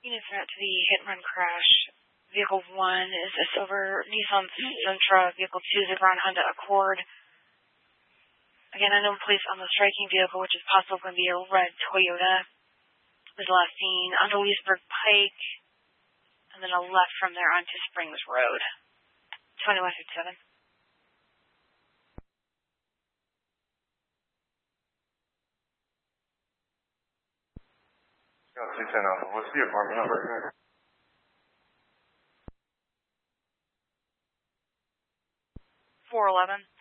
Units are out to the hit-and-run crash. Vehicle 1 is a silver Nissan Sentra. Vehicle 2 is a brown Honda Accord. Again, unknown police on the striking vehicle, which is possible going to be a red Toyota. Was last seen onto Leesburg Pike, and then a left from there onto Springs Road. 2157. Got 210 Alpha. What's the apartment number here? 411.